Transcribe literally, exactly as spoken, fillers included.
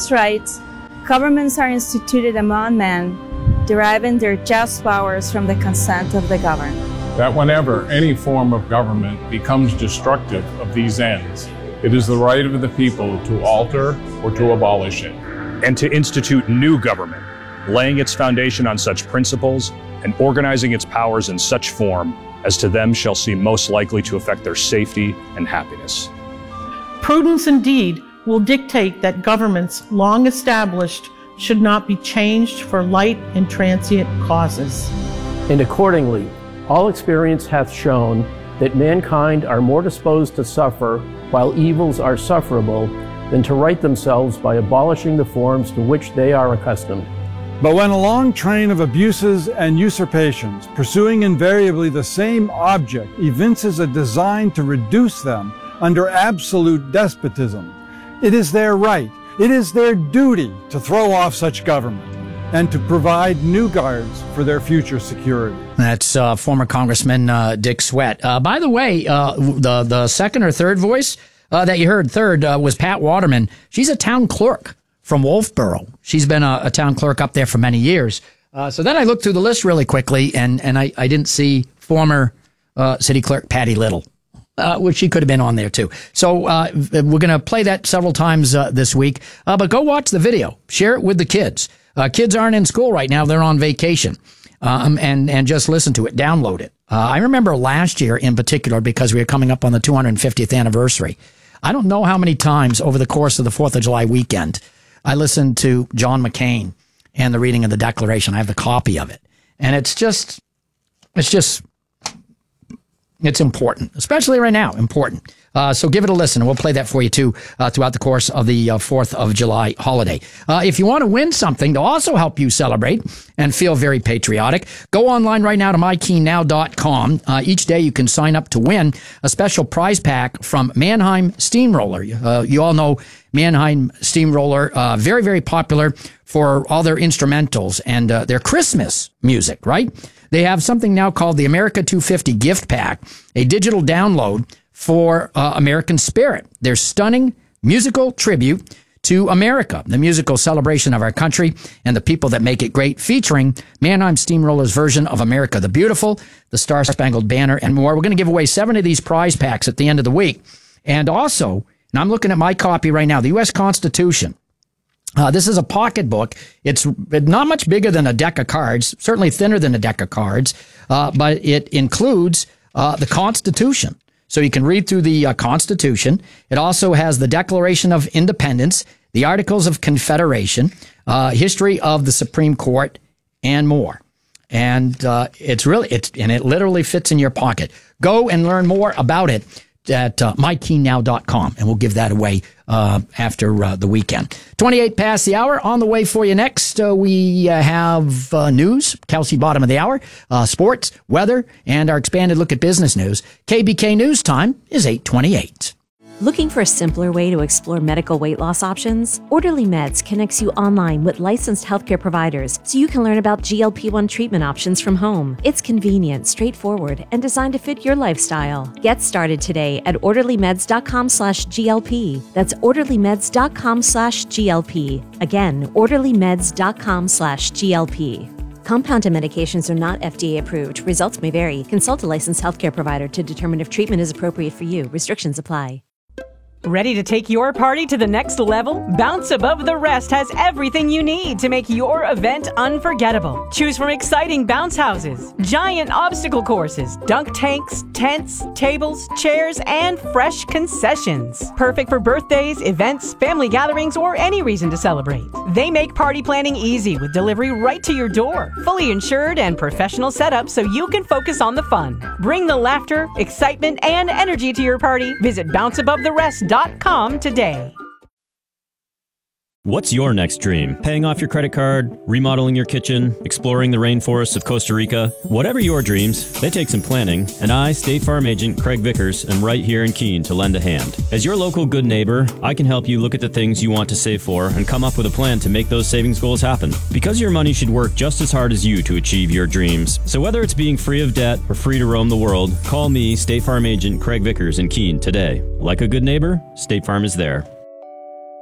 James writes, governments are instituted among men, deriving their just powers from the consent of the governed. That whenever any form of government becomes destructive of these ends, it is the right of the people to alter or to abolish it. And to institute new government, laying its foundation on such principles and organizing its powers in such form as to them shall seem most likely to affect their safety and happiness. Prudence indeed will dictate that governments long established should not be changed for light and transient causes. And accordingly, all experience hath shown that mankind are more disposed to suffer while evils are sufferable than to right themselves by abolishing the forms to which they are accustomed. But when a long train of abuses and usurpations, pursuing invariably the same object, evinces a design to reduce them under absolute despotism, it is their right, it is their duty to throw off such government and to provide new guards for their future security. That's uh, former Congressman uh, Dick Sweat. Uh, by the way, uh, the, the second or third voice uh, that you heard, third, uh, was Pat Waterman. She's a town clerk from Wolfboro. She's been a, a town clerk up there for many years. Uh, so then I looked through the list really quickly, and, and I, I didn't see former uh, city clerk Patty Little, uh, which she could have been on there too. So uh, we're going to play that several times uh, this week. Uh, but go watch the video. Share it with the kids. Uh, kids aren't in school right now. They're on vacation. Um, and, and just listen to it. Download it. Uh, I remember last year in particular, because we were coming up on the two hundred fiftieth anniversary. I don't know how many times over the course of the fourth of July weekend I listened to John McCain and the reading of the Declaration. I have the copy of it. And it's just, it's just, it's important, especially right now, important. Uh, so give it a listen. We'll play that for you, too, uh, throughout the course of the uh, fourth of July holiday. Uh, if you want to win something to also help you celebrate and feel very patriotic, go online right now to my keen now dot com. Uh, each day you can sign up to win a special prize pack from Mannheim Steamroller. Uh, you all know Mannheim Steamroller, uh, very, very popular for all their instrumentals and uh, their Christmas music, right? They have something now called the America two fifty Gift Pack, a digital download for uh, American Spirit, their stunning musical tribute to America, the musical celebration of our country and the people that make it great, featuring Mannheim Steamroller's version of America the Beautiful, the Star-Spangled Banner, and more. We're going to give away seven of these prize packs at the end of the week. And also, and I'm looking at my copy right now, the U S Constitution. Uh, this is a pocketbook. It's not much bigger than a deck of cards, certainly thinner than a deck of cards, uh, but it includes uh, the Constitution. So you can read through the uh, Constitution. It also has the Declaration of Independence, the Articles of Confederation, uh, history of the Supreme Court, and more. And uh, it's really, it's and it literally fits in your pocket. Go and learn more about it at uh, my keen now dot com, and we'll give that away uh, after uh, the weekend. twenty-eight past the hour. On the way for you next, uh, we uh, have uh, news, Kelsey, bottom of the hour, uh, sports, weather, and our expanded look at business news. K B K News time is eight twenty-eight. Looking for a simpler way to explore medical weight loss options? Orderly Meds connects you online with licensed healthcare providers so you can learn about G L P one treatment options from home. It's convenient, straightforward, and designed to fit your lifestyle. Get started today at orderly meds dot com slash G L P. That's orderly meds dot com slash G L P. Again, orderly meds dot com slash G L P. Compounded medications are not F D A approved. Results may vary. Consult a licensed healthcare provider to determine if treatment is appropriate for you. Restrictions apply. Ready to take your party to the next level? Bounce Above the Rest has everything you need to make your event unforgettable. Choose from exciting bounce houses, giant obstacle courses, dunk tanks, tents, tables, chairs, and fresh concessions. Perfect for birthdays, events, family gatherings, or any reason to celebrate. They make party planning easy with delivery right to your door. Fully insured and professional setup so you can focus on the fun. Bring the laughter, excitement, and energy to your party. Visit bounce above the rest dot com today. What's your next dream? Paying off your credit card, remodeling your kitchen, exploring the rainforests of Costa Rica? Whatever your dreams, they take some planning, and I, State Farm Agent Craig Vickers, am right here in Keene to lend a hand. As your local good neighbor, I can help you look at the things you want to save for and come up with a plan to make those savings goals happen. Because your money should work just as hard as you to achieve your dreams. So whether it's being free of debt or free to roam the world, call me, State Farm Agent Craig Vickers in Keene today. Like a good neighbor, State Farm is there.